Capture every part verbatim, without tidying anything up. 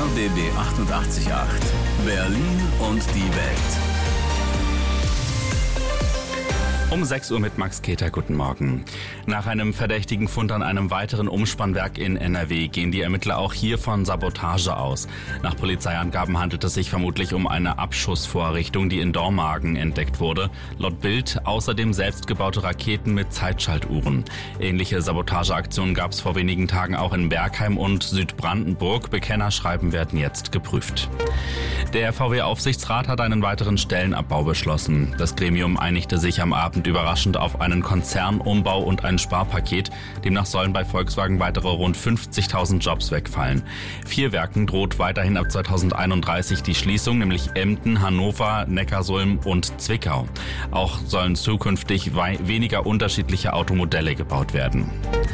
B B achtundachtzig Komma acht. Berlin und die Welt. Um sechs Uhr mit Max Keter, guten Morgen. Nach einem verdächtigen Fund an einem weiteren Umspannwerk in N R W gehen die Ermittler auch hier von Sabotage aus. Nach Polizeiangaben handelt es sich vermutlich um eine Abschussvorrichtung, die in Dormagen entdeckt wurde. Laut Bild außerdem selbstgebaute Raketen mit Zeitschaltuhren. Ähnliche Sabotageaktionen gab es vor wenigen Tagen auch in Bergheim und Südbrandenburg. Bekennerschreiben werden jetzt geprüft. Der V W-Aufsichtsrat hat einen weiteren Stellenabbau beschlossen. Das Gremium einigte sich am Abend überraschend auf einen Konzernumbau und ein Sparpaket. Demnach sollen bei Volkswagen weitere rund fünfzigtausend Jobs wegfallen. Vier Werken droht weiterhin ab zweitausendeinunddreißig die Schließung, nämlich Emden, Hannover, Neckarsulm und Zwickau. Auch sollen zukünftig wei- weniger unterschiedliche Automodelle gebaut werden.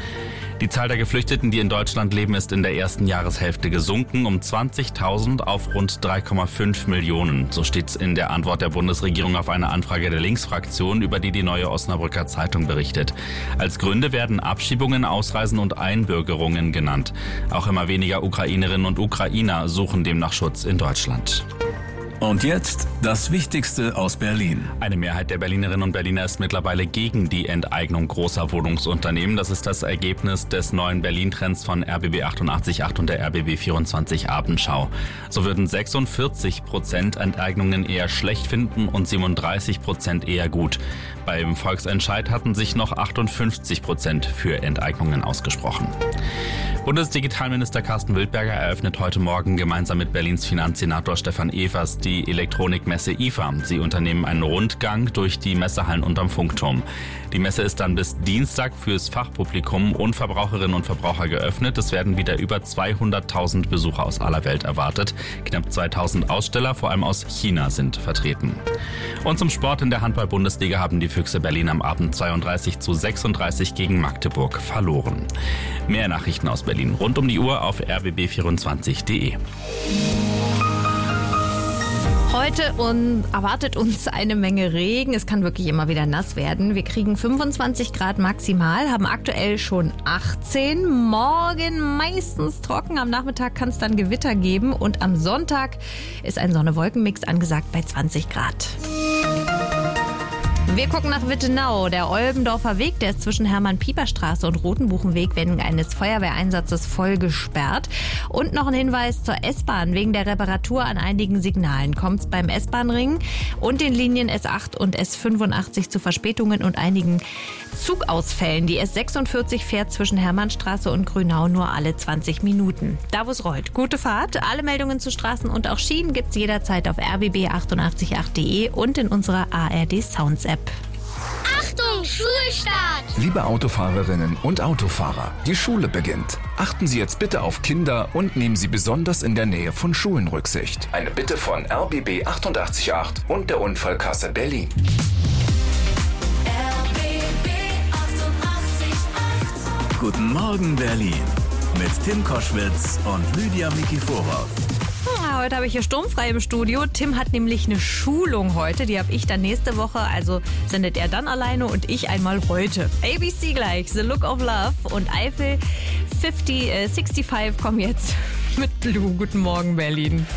Die Zahl der Geflüchteten, die in Deutschland leben, ist in der ersten Jahreshälfte gesunken um zwanzigtausend auf rund drei Komma fünf Millionen. So steht's in der Antwort der Bundesregierung auf eine Anfrage der Linksfraktion, über die die Neue Osnabrücker Zeitung berichtet. Als Gründe werden Abschiebungen, Ausreisen und Einbürgerungen genannt. Auch immer weniger Ukrainerinnen und Ukrainer suchen demnach Schutz in Deutschland. Und jetzt das Wichtigste aus Berlin. Eine Mehrheit der Berlinerinnen und Berliner ist mittlerweile gegen die Enteignung großer Wohnungsunternehmen. Das ist das Ergebnis des neuen Berlin-Trends von R B B achtundachtzig Komma acht und der R B B vierundzwanzig Abendschau. So würden sechsundvierzig Prozent Enteignungen eher schlecht finden und siebenunddreißig Prozent eher gut. Beim Volksentscheid hatten sich noch achtundfünfzig Prozent für Enteignungen ausgesprochen. Bundesdigitalminister Carsten Wildberger eröffnet heute Morgen gemeinsam mit Berlins Finanzsenator Stefan Evers die Elektronikmesse I F A. Sie unternehmen einen Rundgang durch die Messehallen unterm Funkturm. Die Messe ist dann bis Dienstag fürs Fachpublikum und Verbraucherinnen und Verbraucher geöffnet. Es werden wieder über zweihunderttausend Besucher aus aller Welt erwartet. Knapp zweitausend Aussteller, vor allem aus China, sind vertreten. Und zum Sport: in der Handball-Bundesliga haben die Füchse Berlin am Abend zweiunddreißig zu sechsunddreißig gegen Magdeburg verloren. Mehr Nachrichten aus Berlin rund um die Uhr auf r b b vierundzwanzig punkt d e. Heute und erwartet uns eine Menge Regen. Es kann wirklich immer wieder nass werden. Wir kriegen fünfundzwanzig Grad maximal, haben aktuell schon achtzehn. Morgen meistens trocken. Am Nachmittag kann es dann Gewitter geben. Und am Sonntag ist ein Sonne-Wolken-Mix angesagt bei zwanzig Grad. Wir gucken nach Wittenau. Der Olbendorfer Weg, der ist zwischen Hermann-Pieper-Straße und Rotenbuchenweg wegen eines Feuerwehreinsatzes voll gesperrt. Und noch ein Hinweis zur S-Bahn. Wegen der Reparatur an einigen Signalen kommt es beim S-Bahn-Ring und den Linien S acht und S fünfundachtzig zu Verspätungen und einigen Zugausfällen. Die S sechsundvierzig fährt zwischen Hermannstraße und Grünau nur alle zwanzig Minuten. Da, wo es rollt. Gute Fahrt. Alle Meldungen zu Straßen und auch Schienen gibt's jederzeit auf r b b achtundachtzig Komma acht punkt d e und in unserer A R D Sounds App. Achtung, Schulstart! Liebe Autofahrerinnen und Autofahrer, die Schule beginnt. Achten Sie jetzt bitte auf Kinder und nehmen Sie besonders in der Nähe von Schulen Rücksicht. Eine Bitte von R B B achtundachtzig Komma acht und der Unfallkasse Berlin. R B B achtundachtzig Komma acht. Guten Morgen Berlin mit Tim Koschwitz und Lydia Mikiforov. Ja, heute habe ich hier sturmfrei im Studio. Tim hat nämlich eine Schulung heute. Die habe ich dann nächste Woche. Also sendet er dann alleine und ich einmal heute. A B C gleich, The Look of Love und Eiffel fünfzig, äh, fünfundsechzig kommen jetzt mit Blue. Guten Morgen, Berlin.